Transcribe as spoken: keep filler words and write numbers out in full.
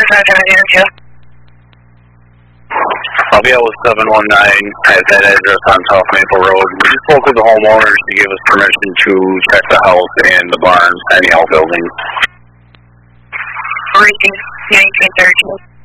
five seven zero two. I'll be out with seven one nine at that address on South Maple Road. We just spoke with the homeowners to give us permission to check the house and the barns and the outbuildings. Repeat, nineteen thirteen.